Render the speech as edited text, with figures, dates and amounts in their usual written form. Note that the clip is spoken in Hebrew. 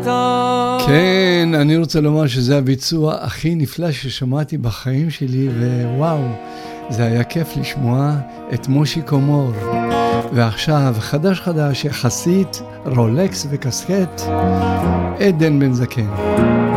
טוב. כן, אני רוצה לומר שזה הביצוע הכי נפלא ששמעתי בחיים שלי, ווואו, זה היה כיף לשמוע את מושיקו מור. ועכשיו, חדש יחסית, רולקס וקסקט, עדן בן זקן.